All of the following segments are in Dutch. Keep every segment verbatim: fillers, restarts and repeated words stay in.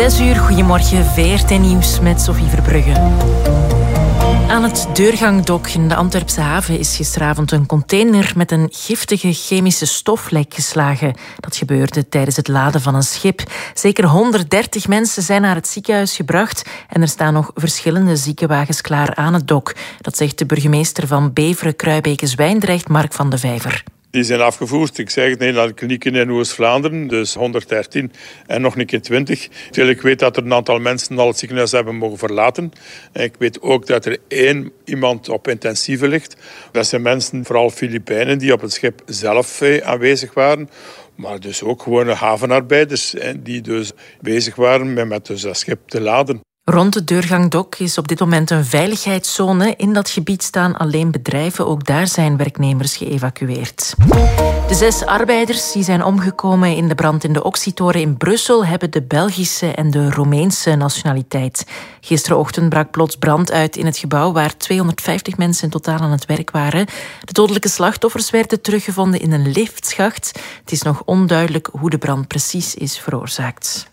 Zes uur, goedemorgen, V R T Nieuws met Sophie Verbrugge. Aan het Deurgangdok in de Antwerpse haven is gisteravond een container met een giftige chemische stof lek geslagen. Dat gebeurde tijdens het laden van een schip. Zeker honderddertig mensen zijn naar het ziekenhuis gebracht en er staan nog verschillende ziekenwagens klaar aan het dok. Dat zegt de burgemeester van Beveren, Kruibeke, Zwijndrecht, Mark van de Vijver. Die zijn afgevoerd, ik zeg het, naar de klinieken in Oost-Vlaanderen, dus honderddertien en nog een keer twintig. Ik weet dat er een aantal mensen al het ziekenhuis hebben mogen verlaten. Ik weet ook dat er één iemand op intensieve ligt. Dat zijn mensen, vooral Filipijnen, die op het schip zelf aanwezig waren. Maar dus ook gewone havenarbeiders die dus bezig waren met dus dat schip te laden. Rond het Deurgangdok is op dit moment een veiligheidszone. In dat gebied staan alleen bedrijven. Ook daar zijn werknemers geëvacueerd. De zes arbeiders die zijn omgekomen in de brand in de Oxytoren in Brussel hebben de Belgische en de Roemeense nationaliteit. Gisterenochtend brak plots brand uit in het gebouw waar tweehonderdvijftig mensen in totaal aan het werk waren. De dodelijke slachtoffers werden teruggevonden in een liftschacht. Het is nog onduidelijk hoe de brand precies is veroorzaakt.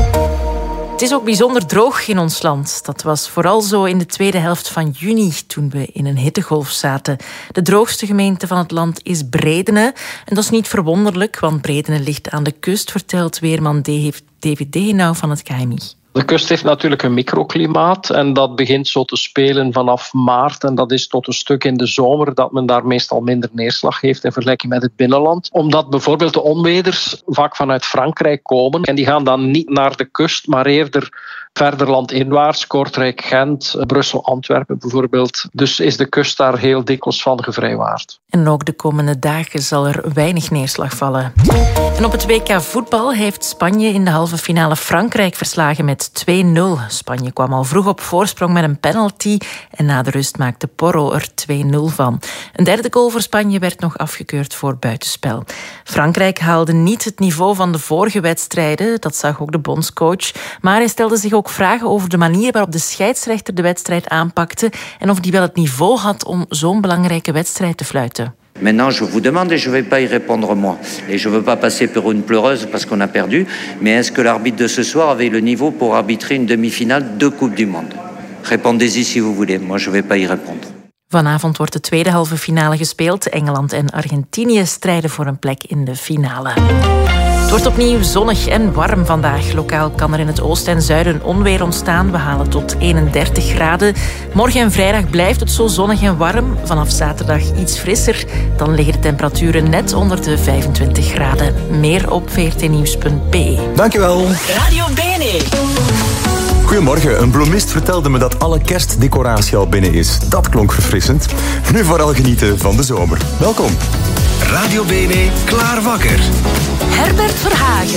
Het is ook bijzonder droog in ons land. Dat was vooral zo in de tweede helft van juni, toen we in een hittegolf zaten. De droogste gemeente van het land is Bredene. En dat is niet verwonderlijk, want Bredene ligt aan de kust, vertelt weerman David Degenau van het K M I. De kust heeft natuurlijk een microklimaat en dat begint zo te spelen vanaf maart. En dat is tot een stuk in de zomer dat men daar meestal minder neerslag heeft in vergelijking met het binnenland. Omdat bijvoorbeeld de onweders vaak vanuit Frankrijk komen en die gaan dan niet naar de kust, maar eerder verder landinwaarts, Kortrijk, Gent, Brussel, Antwerpen bijvoorbeeld. Dus is de kust daar heel dikwijls van gevrijwaard. En ook de komende dagen zal er weinig neerslag vallen. En op het W K voetbal heeft Spanje in de halve finale Frankrijk verslagen met twee nul. Spanje kwam al vroeg op voorsprong met een penalty en na de rust maakte Porro er twee nul van. Een derde goal voor Spanje werd nog afgekeurd voor buitenspel. Frankrijk haalde niet het niveau van de vorige wedstrijden, dat zag ook de bondscoach, maar hij stelde zich ook vragen over de manier waarop de scheidsrechter de wedstrijd aanpakte en of die wel het niveau had om zo'n belangrijke wedstrijd te fluiten. Maintenant, je vous demande, et je ne vais pas y répondre moi. Et je ne veux pas passer pour une pleureuse parce qu'on a perdu, mais est-ce que l'arbitre de ce soir avait le niveau pour arbitrer une demi-finale de Coupe du Monde? Répondez-y si vous voulez, moi je ne vais pas y répondre. Vanavond wordt de tweede halve finale gespeeld. Engeland en Argentinië strijden voor een plek in de finale. Het wordt opnieuw zonnig en warm vandaag. Lokaal kan er in het oosten en zuiden onweer ontstaan. We halen tot eenendertig graden. Morgen en vrijdag blijft het zo zonnig en warm. Vanaf zaterdag iets frisser. Dan liggen de temperaturen net onder de vijfentwintig graden. Meer op v r t nieuws punt b e. Dankjewel. Radio B N E. Goedemorgen. Een bloemist vertelde me dat alle kerstdecoratie al binnen is. Dat klonk verfrissend. Nu vooral genieten van de zomer. Welkom. Radio B N E, klaar wakker. Herbert Verhagen.